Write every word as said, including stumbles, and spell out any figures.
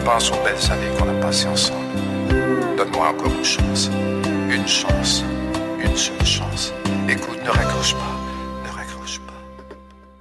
pense aux belles années qu'on a passées ensemble. Donne-moi encore une chance. Une chance. Une seule chance. Écoute.